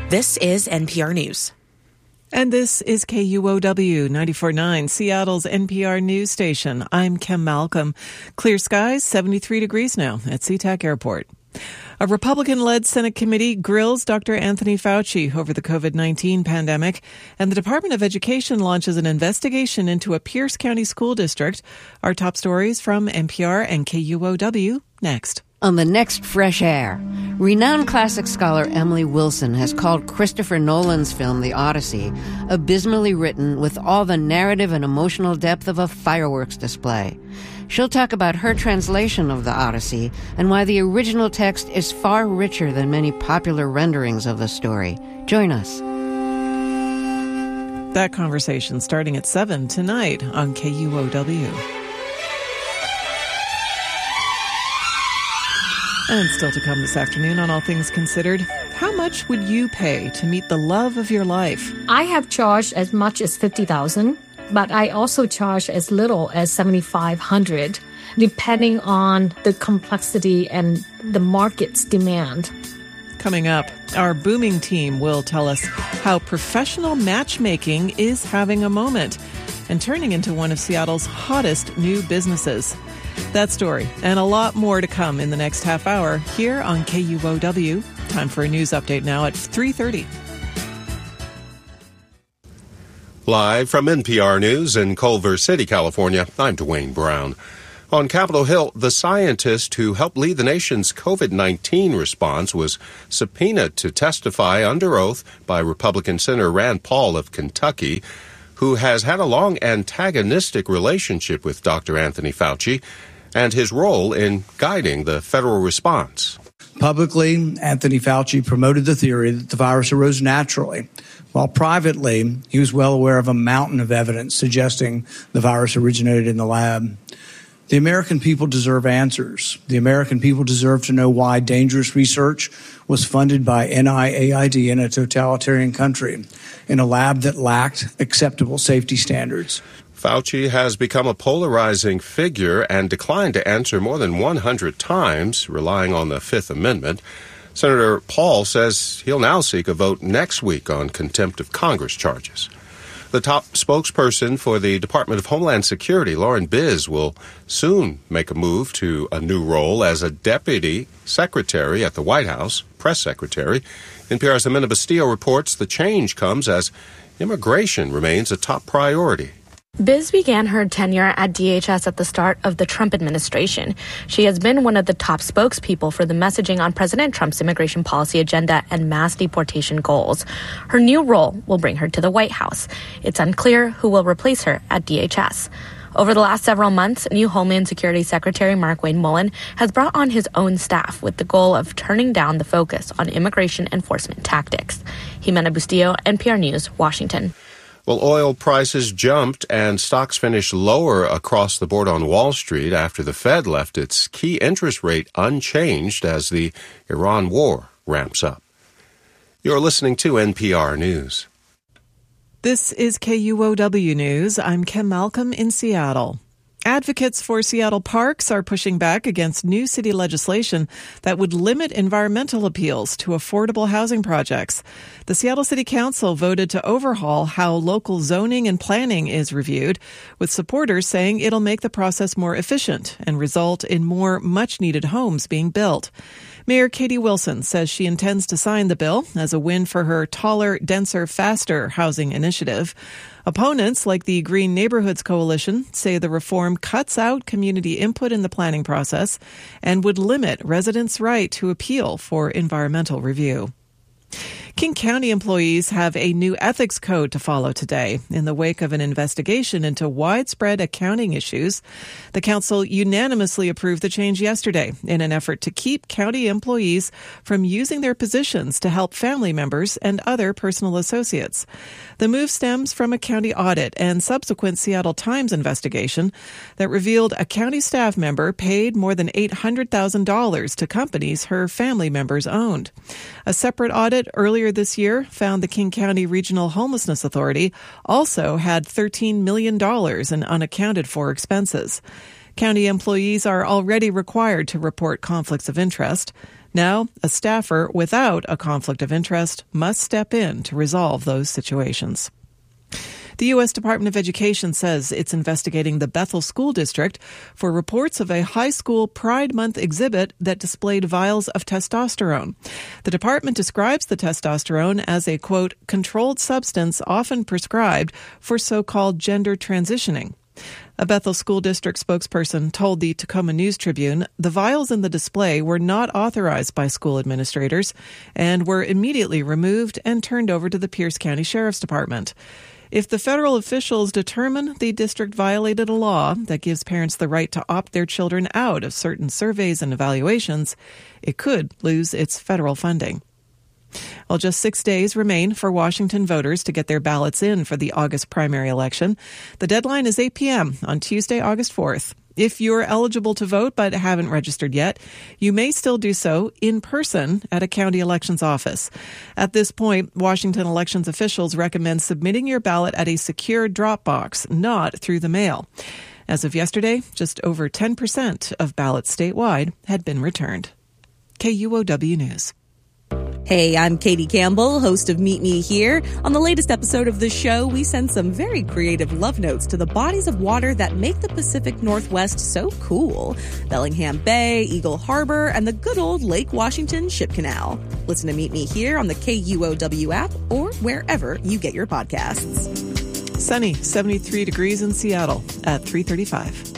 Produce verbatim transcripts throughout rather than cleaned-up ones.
This is N P R News. And this is K U O W ninety-four point nine, Seattle's N P R news station. I'm Kim Malcolm. Clear skies, seventy-three degrees now at SeaTac Airport. A Republican-led Senate committee grills Doctor Anthony Fauci over the covid nineteen pandemic, and the Department of Education launches an investigation into a Pierce County school district. Our top stories from N P R and K U O W next. On the next Fresh Air, renowned classic scholar Emily Wilson has called Christopher Nolan's film The Odyssey abysmally written with all the narrative and emotional depth of a fireworks display. She'll talk about her translation of The Odyssey and why the original text is far richer than many popular renderings of the story. Join us. That conversation starting at seven tonight on K U O W. And still to come this afternoon on All Things Considered, how much would you pay to meet the love of your life? I have charged as much as fifty thousand dollars, but I also charge as little as seventy-five hundred dollars, depending on the complexity and the market's demand. Coming up, our booming team will tell us how professional matchmaking is having a moment and turning into one of Seattle's hottest new businesses. That story and a lot more to come in the next half hour here on K U O W. Time for a news update now at three thirty. Live from N P R News in Culver City, California, I'm Dwayne Brown. On Capitol Hill, the scientist who helped lead the nation's covid nineteen response was subpoenaed to testify under oath by Republican Senator Rand Paul of Kentucky, who has had a long antagonistic relationship with Doctor Anthony Fauci and his role in guiding the federal response. Publicly, Anthony Fauci promoted the theory that the virus arose naturally, while privately, he was well aware of a mountain of evidence suggesting the virus originated in the lab. The American people deserve answers. The American people deserve to know why dangerous research was funded by N I A I D in a totalitarian country, in a lab that lacked acceptable safety standards. Fauci has become a polarizing figure and declined to answer more than one hundred times, relying on the Fifth Amendment. Senator Paul says he'll now seek a vote next week on contempt of Congress charges. The top spokesperson for the Department of Homeland Security, Lauren Biz, will soon make a move to a new role as a deputy secretary at the White House, press secretary. N P R's Amanda Bastillo reports the change comes as immigration remains a top priority. Biz began her tenure at D H S at the start of the Trump administration. She has been one of the top spokespeople for the messaging on President Trump's immigration policy agenda and mass deportation goals. Her new role will bring her to the White House. It's unclear who will replace her at D H S. Over the last several months, new Homeland Security Secretary Markwayne Mullin has brought on his own staff with the goal of turning down the focus on immigration enforcement tactics. Jimena Bustillo, N P R News, Washington. Well, oil prices jumped and stocks finished lower across the board on Wall Street after the Fed left its key interest rate unchanged as the Iran war ramps up. You're listening to N P R News. This is K U O W News. I'm Kim Malcolm in Seattle. Advocates for Seattle parks are pushing back against new city legislation that would limit environmental appeals to affordable housing projects. The Seattle City Council voted to overhaul how local zoning and planning is reviewed, with supporters saying it'll make the process more efficient and result in more much-needed homes being built. Mayor Katie Wilson says she intends to sign the bill as a win for her Taller, Denser, Faster housing initiative. Opponents, like the Green Neighborhoods Coalition, say the reform cuts out community input in the planning process and would limit residents' right to appeal for environmental review. King County employees have a new ethics code to follow today in the wake of an investigation into widespread accounting issues. The council unanimously approved the change yesterday in an effort to keep county employees from using their positions to help family members and other personal associates. The move stems from a county audit and subsequent Seattle Times investigation that revealed a county staff member paid more than eight hundred thousand dollars to companies her family members owned. A separate audit earlier this year found the King County Regional Homelessness Authority also had thirteen million dollars in unaccounted for expenses. County employees are already required to report conflicts of interest. Now, a staffer without a conflict of interest must step in to resolve those situations. The U S Department of Education says it's investigating the Bethel School District for reports of a high school Pride Month exhibit that displayed vials of testosterone. The department describes the testosterone as a, quote, controlled substance often prescribed for so-called gender transitioning. A Bethel School District spokesperson told the Tacoma News Tribune the vials in the display were not authorized by school administrators and were immediately removed and turned over to the Pierce County Sheriff's Department. If the federal officials determine the district violated a law that gives parents the right to opt their children out of certain surveys and evaluations, it could lose its federal funding. Well, just six days remain for Washington voters to get their ballots in for the August primary election. The deadline is eight p.m. on Tuesday, August fourth. If you're eligible to vote but haven't registered yet, you may still do so in person at a county elections office. At this point, Washington elections officials recommend submitting your ballot at a secure drop box, not through the mail. As of yesterday, just over ten percent of ballots statewide had been returned. K U O W News. Hey, I'm Katie Campbell, host of Meet Me Here. On the latest episode of the show, we send some very creative love notes to the bodies of water that make the Pacific Northwest so cool. Bellingham Bay, Eagle Harbor, and the good old Lake Washington Ship Canal. Listen to Meet Me Here on the K U O W app or wherever you get your podcasts. Sunny, seventy-three degrees in Seattle at three thirty-five.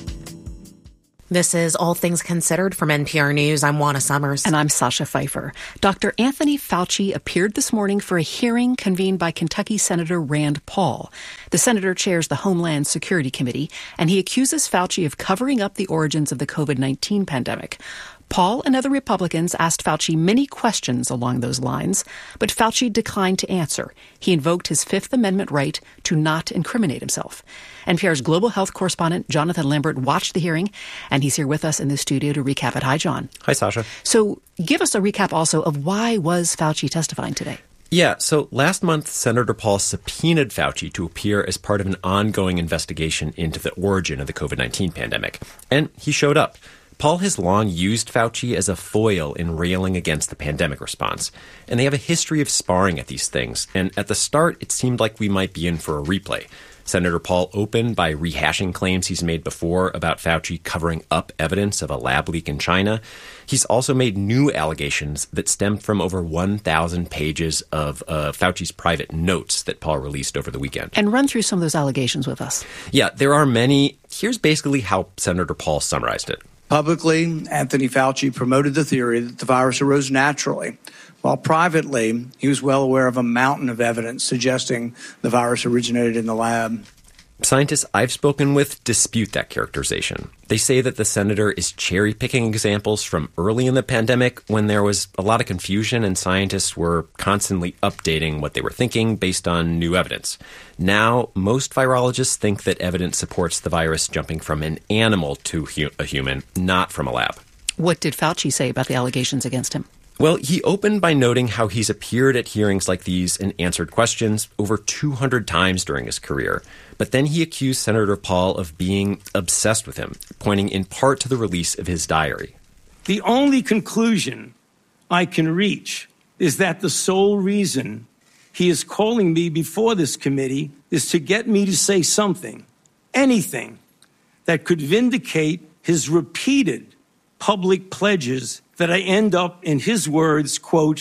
This is All Things Considered from N P R News. I'm Juana Summers. And I'm Sasha Pfeiffer. Doctor Anthony Fauci appeared this morning for a hearing convened by Kentucky Senator Rand Paul. The senator chairs the Homeland Security Committee, and he accuses Fauci of covering up the origins of the covid nineteen pandemic. Paul and other Republicans asked Fauci many questions along those lines, but Fauci declined to answer. He invoked his Fifth Amendment right to not incriminate himself. N P R's global health correspondent Jonathan Lambert watched the hearing, and he's here with us in the studio to recap it. Hi, John. Hi, Sasha. So give us a recap also of why was Fauci testifying today? Yeah, so last month, Senator Paul subpoenaed Fauci to appear as part of an ongoing investigation into the origin of the covid nineteen pandemic. And he showed up. Paul has long used Fauci as a foil in railing against the pandemic response, and they have a history of sparring at these things, and at the start, it seemed like we might be in for a replay. Senator Paul opened by rehashing claims he's made before about Fauci covering up evidence of a lab leak in China. He's also made new allegations that stemmed from over one thousand pages of uh, Fauci's private notes that Paul released over the weekend. And run through some of those allegations with us. Yeah, there are many. Here's basically how Senator Paul summarized it. Publicly, Anthony Fauci promoted the theory that the virus arose naturally, while privately, he was well aware of a mountain of evidence suggesting the virus originated in the lab. Scientists I've spoken with dispute that characterization. They say that the senator is cherry-picking examples from early in the pandemic when there was a lot of confusion and scientists were constantly updating what they were thinking based on new evidence. Now, most virologists think that evidence supports the virus jumping from an animal to hu- a human, not from a lab. What did Fauci say about the allegations against him? Well, he opened by noting how he's appeared at hearings like these and answered questions over two hundred times during his career. But then he accused Senator Paul of being obsessed with him, pointing in part to the release of his diary. The only conclusion I can reach is that the sole reason he is calling me before this committee is to get me to say something, anything, that could vindicate his repeated public pledges that I end up, in his words, quote,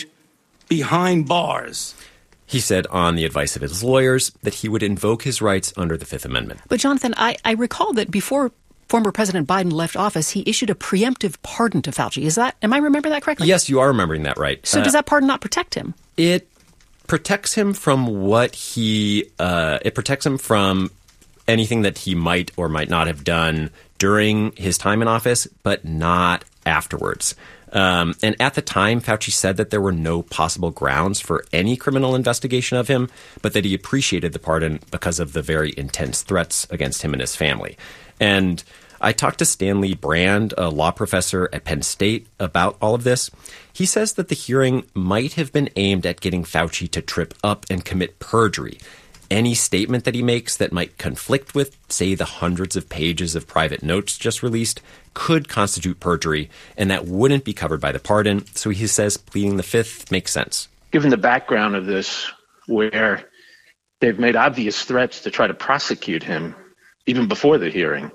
behind bars. He said on the advice of his lawyers that he would invoke his rights under the Fifth Amendment. But Jonathan, I, I recall that before former President Biden left office, he issued a preemptive pardon to Fauci. Is that, am I remembering that correctly? Yes, you are remembering that right. So uh, does that pardon not protect him? It protects him from what he, uh, it protects him from anything that he might or might not have done during his time in office, but not afterwards. Um, and at the time, Fauci said that there were no possible grounds for any criminal investigation of him, but that he appreciated the pardon because of the very intense threats against him and his family. And I talked to Stanley Brand, a law professor at Penn State, about all of this. He says that the hearing might have been aimed at getting Fauci to trip up and commit perjury. any statement that he makes that might conflict with, say, the hundreds of pages of private notes just released could constitute perjury, and that wouldn't be covered by the pardon. So he says pleading the fifth makes sense. Given the background of this, where they've made obvious threats to try to prosecute him even before the hearing,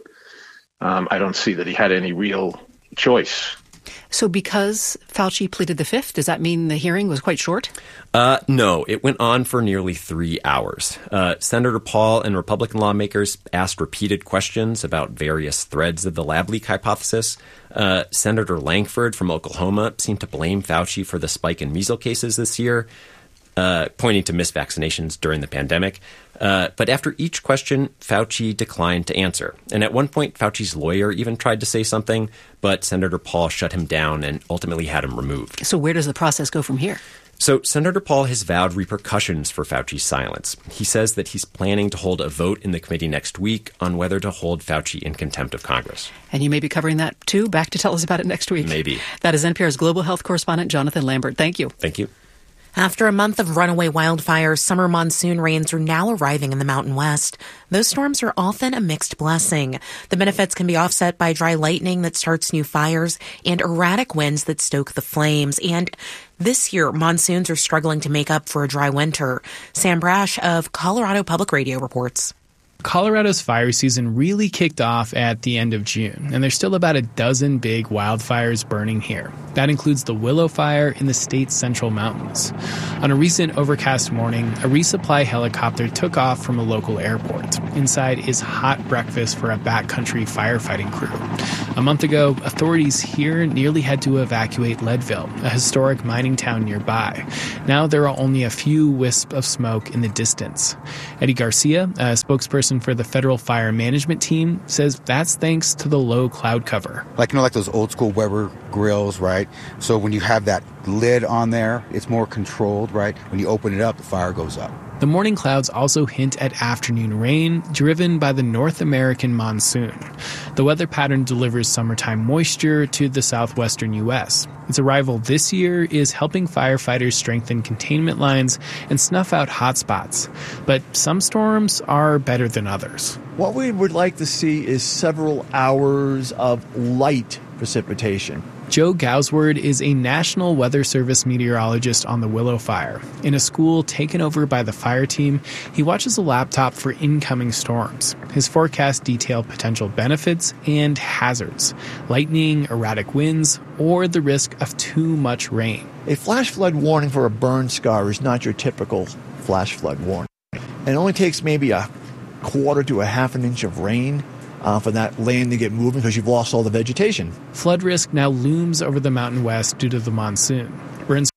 um, I don't see that he had any real choice. So because Fauci pleaded the fifth, does that mean the hearing was quite short? Uh, no, it went on for nearly three hours. Uh, Senator Paul and Republican lawmakers asked repeated questions about various threads of the lab leak hypothesis. Uh, Senator Langford from Oklahoma seemed to blame Fauci for the spike in measles cases this year, uh, pointing to missed vaccinations during the pandemic. Uh, but after each question, Fauci declined to answer. And at one point, Fauci's lawyer even tried to say something, but Senator Paul shut him down and ultimately had him removed. So where does the process go from here? So Senator Paul has vowed repercussions for Fauci's silence. He says that he's planning to hold a vote in the committee next week on whether to hold Fauci in contempt of Congress. And you may be covering that, too. Back to tell us about it next week. Maybe. That is N P R's global health correspondent, Jonathan Lambert. Thank you. Thank you. After a month of runaway wildfires, summer monsoon rains are now arriving in the Mountain West. Those storms are often a mixed blessing. The benefits can be offset by dry lightning that starts new fires and erratic winds that stoke the flames. And this year, monsoons are struggling to make up for a dry winter. Sam Brash of Colorado Public Radio reports. Colorado's fire season really kicked off at the end of June, and there's still about a dozen big wildfires burning here. That includes the Willow Fire in the state's central mountains. On a recent overcast morning, a resupply helicopter took off from a local airport. Inside is hot breakfast for a backcountry firefighting crew. A month ago, authorities here nearly had to evacuate Leadville, a historic mining town nearby. Now there are only a few wisps of smoke in the distance. Eddie Garcia, a spokesperson for the Federal Fire Management Team, says that's thanks to the low cloud cover. Like, you know, like those old school Weber grills, right? So when you have that lid on there, it's more controlled, right? When you open it up, the fire goes up. The morning clouds also hint at afternoon rain, driven by the North American monsoon. The weather pattern delivers summertime moisture to the southwestern U S. Its arrival this year is helping firefighters strengthen containment lines and snuff out hotspots. But some storms are better than others. What we would like to see is several hours of light precipitation. Joe Gausward is a National Weather Service meteorologist on the Willow Fire. In a school taken over by the fire team, he watches a laptop for incoming storms. His forecasts detail potential benefits and hazards, lightning, erratic winds, or the risk of too much rain. A flash flood warning for a burn scar is not your typical flash flood warning. And it only takes maybe a quarter to a half an inch of rain Uh, for that land to get moving because you've lost all the vegetation. Flood risk now looms over the Mountain West due to the monsoon. We're in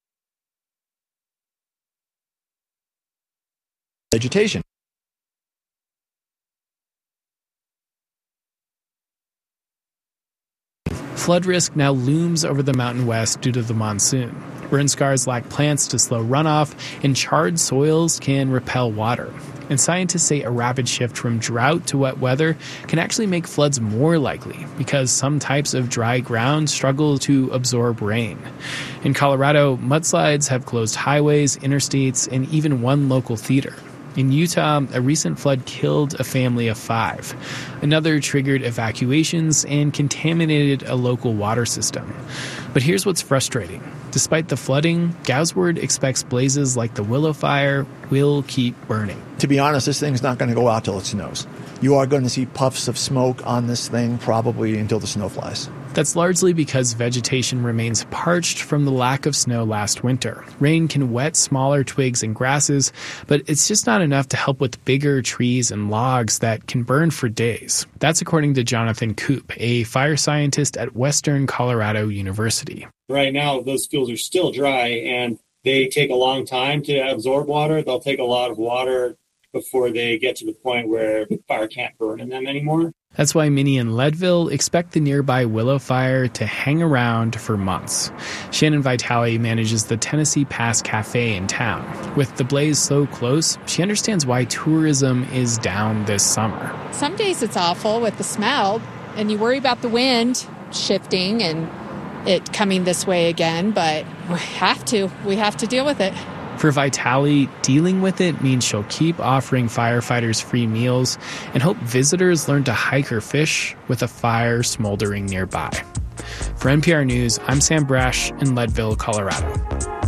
vegetation. Flood risk now looms over the Mountain West due to the monsoon. Burn scars lack plants to slow runoff, and charred soils can repel water. And scientists say a rapid shift from drought to wet weather can actually make floods more likely because some types of dry ground struggle to absorb rain. In Colorado, mudslides have closed highways, interstates, and even one local theater. In Utah, a recent flood killed a family of five. Another triggered evacuations and contaminated a local water system. But here's what's frustrating. Despite the flooding, Gausward expects blazes like the Willow Fire will keep burning. To be honest, this thing's not going to go out till it snows. You are going to see puffs of smoke on this thing probably until the snow flies. That's largely because vegetation remains parched from the lack of snow last winter. Rain can wet smaller twigs and grasses, but it's just not enough to help with bigger trees and logs that can burn for days. That's according to Jonathan Koop, a fire scientist at Western Colorado University. Right now, those fields are still dry, and they take a long time to absorb water. They'll take a lot of water before they get to the point where the fire can't burn in them anymore. That's why many in Leadville expect the nearby Willow Fire to hang around for months. Shannon Vitale manages the Tennessee Pass Cafe in town. With the blaze so close, she understands why tourism is down this summer. Some days it's awful with the smell, and you worry about the wind shifting and it coming this way again, but we have to. We have to deal with it. For Vitale, dealing with it means she'll keep offering firefighters free meals and hope visitors learn to hike or fish with a fire smoldering nearby. For N P R News, I'm Sam Brash in Leadville, Colorado.